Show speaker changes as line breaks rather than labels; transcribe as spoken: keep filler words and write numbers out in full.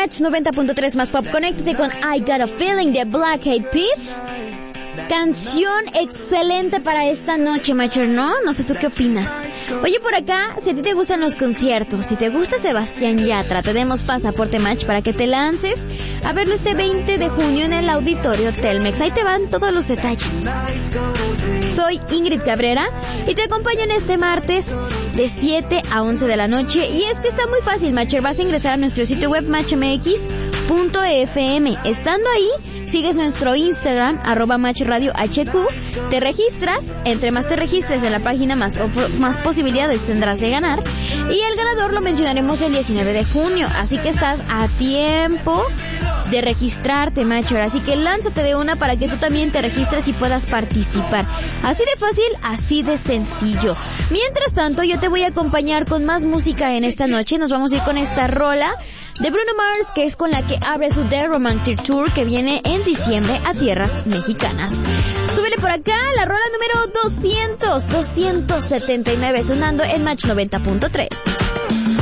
Match noventa punto tres más pop. Conéctate con I Got a Feeling de Black Eyed Peas. Canción excelente para esta noche, Macher, ¿no? No sé tú qué opinas. Oye, por acá, si a ti te gustan los conciertos, si te gusta Sebastián Yatra, tenemos pasaporte Match para que te lances a verlo este veinte de junio en el Auditorio Telmex. Ahí te van todos los detalles. Soy Ingrid Cabrera y te acompaño en este martes de siete a once de la noche. Y es que está muy fácil, Macher. Vas a ingresar a nuestro sitio web match m x punto f m. Estando ahí, sigues nuestro Instagram, arroba Match Radio H Q, te registras, entre más te registres en la página, más, más posibilidades tendrás de ganar, y el ganador lo mencionaremos el diecinueve de junio, así que estás a tiempo de registrarte, Macher, así que lánzate de una para que tú también te registres y puedas participar. Así de fácil, así de sencillo. Mientras tanto, yo te voy a acompañar con más música en esta noche. Nos vamos a ir con esta rola de Bruno Mars, que es con la que abre su The Romantic Tour, que viene en diciembre a tierras mexicanas. Súbele por acá la rola número doscientos, doscientos setenta y nueve, sonando en Match noventa punto tres.